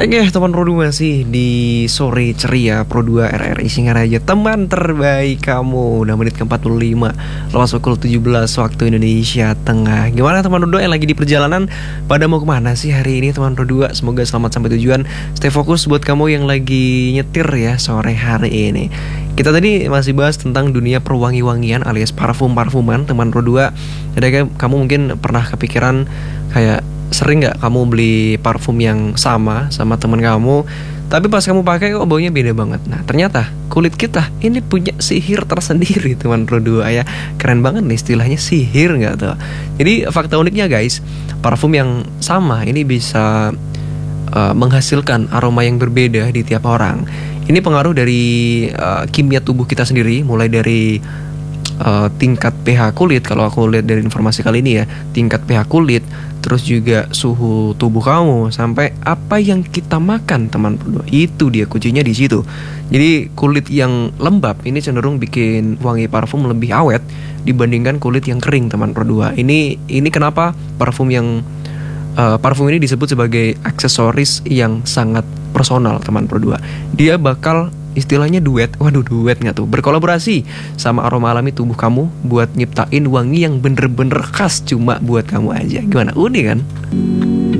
Oke teman Pro 2 masih di sore ceria Pro 2 RRI Singaraja, teman terbaik kamu. Udah menit ke-45 lepas pukul 17 waktu Indonesia Tengah. Gimana teman Pro 2 yang lagi di perjalanan? Pada mau kemana sih hari ini teman Pro 2? Semoga selamat sampai tujuan. Stay fokus buat kamu yang lagi nyetir ya sore hari ini. Kita tadi masih bahas tentang dunia perwangi-wangian alias parfum-parfuman teman Pro 2. Jadi kamu mungkin pernah kepikiran kayak sering nggak kamu beli parfum yang sama teman kamu, tapi pas kamu pakai kok baunya beda banget. Nah ternyata kulit kita ini punya sihir tersendiri teman Pro 2 ya. Keren banget nih istilahnya sihir nggak tuh. Jadi fakta uniknya guys, parfum yang sama ini bisa menghasilkan aroma yang berbeda di tiap orang. Ini pengaruh dari kimia tubuh kita sendiri, mulai dari tingkat pH kulit. Kalau aku lihat dari informasi kali ini ya, tingkat pH kulit, terus juga suhu tubuh kamu, sampai apa yang kita makan teman Pro 2. Itu dia kuncinya di situ. Jadi kulit yang lembab ini cenderung bikin wangi parfum lebih awet dibandingkan kulit yang kering teman Pro 2. Ini kenapa parfum ini disebut sebagai aksesoris yang sangat personal teman Pro 2. Dia bakal istilahnya duet, waduh duet nggak tuh, berkolaborasi sama aroma alami tubuh kamu buat nyiptain wangi yang bener-bener khas cuma buat kamu aja. Gimana, unik kan?